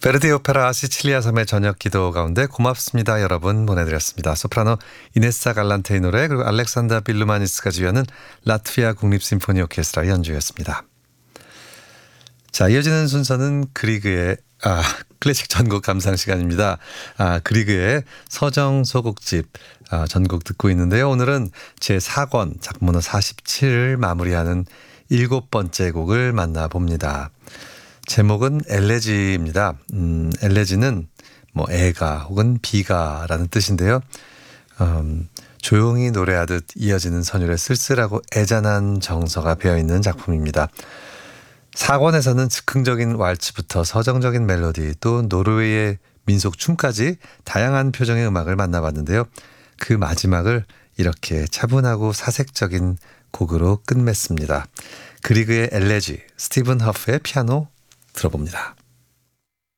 베르디 오페라 시칠리아 섬의 저녁 기도 가운데 고맙습니다 여러분 보내드렸습니다. 소프라노 이네사 갈란테의 노래 그리고 알렉산더 빌루마니스가 지휘하는 라트비아 국립심포니 오케스트라 연주였습니다. 자, 이어지는 순서는 클래식 전곡 감상 시간입니다. 그리그의 서정 소곡집 전곡 듣고 있는데요. 오늘은 제4권 작문호 47을 마무리하는 7번째 곡을 만나봅니다. 제목은 엘레지입니다. 엘레지는 뭐 애가 혹은 비가라는 뜻인데요. 조용히 노래하듯 이어지는 선율에 쓸쓸하고 애잔한 정서가 배어있는 작품입니다. 4권에서는 즉흥적인 왈츠부터 서정적인 멜로디 또 노르웨이의 민속 춤까지 다양한 표정의 음악을 만나봤는데요. 그 마지막을 이렇게 차분하고 사색적인 곡으로 끝맺습니다. 그리그의 엘레지, 스티븐 허프의 피아노 들어봅니다.